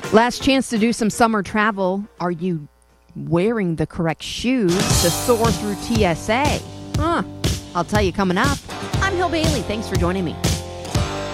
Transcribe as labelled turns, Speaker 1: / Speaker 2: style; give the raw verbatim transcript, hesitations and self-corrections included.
Speaker 1: Last chance to do some summer travel. Are you wearing the correct shoes to soar through T S A? Huh. I'll tell you coming up. I'm Hill Bailey. Thanks for joining me.